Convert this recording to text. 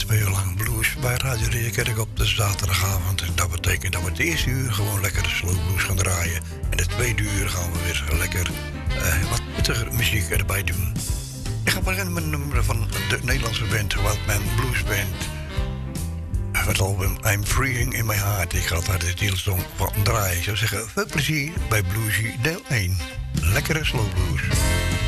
2 uur lang blues bij Radio Ridderkerk op de zaterdagavond. En dat betekent dat we het eerste uur gewoon lekker de slow blues gaan draaien. En de tweede uur gaan we weer lekker wat pittiger muziek erbij doen. Ik ga beginnen met een nummer van de Nederlandse band Wildman Blues Band. Het album I'm Freeing in My Heart. Ik ga daar de titelsong van draaien. Ik zou zeggen, veel plezier bij Bluesy deel 1. Lekkere slow blues.